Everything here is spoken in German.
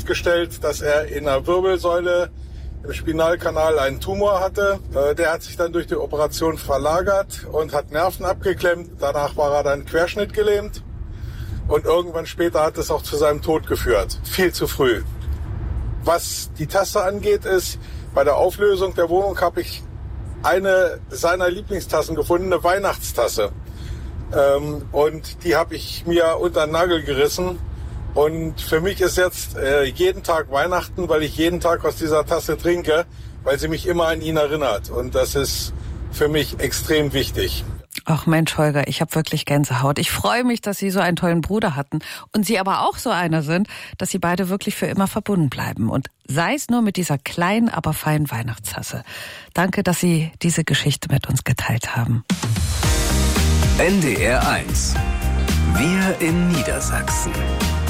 festgestellt, dass er in der Wirbelsäule im Spinalkanal einen Tumor hatte. Der hat sich dann durch die Operation verlagert und hat Nerven abgeklemmt. Danach war er dann querschnittgelähmt. Und irgendwann später hat es auch zu seinem Tod geführt. Viel zu früh. Was die Tasse angeht, ist, bei der Auflösung der Wohnung habe ich eine seiner Lieblingstassen gefunden, eine Weihnachtstasse. Und die habe ich mir unter den Nagel gerissen. Und für mich ist jetzt jeden Tag Weihnachten, weil ich jeden Tag aus dieser Tasse trinke, weil sie mich immer an ihn erinnert. Und das ist für mich extrem wichtig. Ach Mensch, Holger, ich habe wirklich Gänsehaut. Ich freue mich, dass Sie so einen tollen Bruder hatten und Sie aber auch so einer sind, dass Sie beide wirklich für immer verbunden bleiben. Und sei es nur mit dieser kleinen, aber feinen Weihnachtstasse. Danke, dass Sie diese Geschichte mit uns geteilt haben. NDR 1. Wir in Niedersachsen.